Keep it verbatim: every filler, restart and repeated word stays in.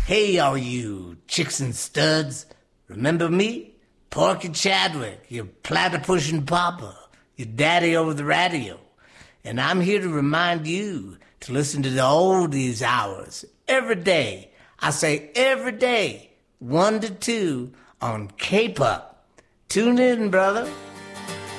Hey, all you chicks and studs. Remember me? Porky Chadwick, your platypus papa, your daddy over the radio. And I'm here to remind you to listen to the oldies hours every day. I say every day, one to two on K-Pop. Tune in, brother.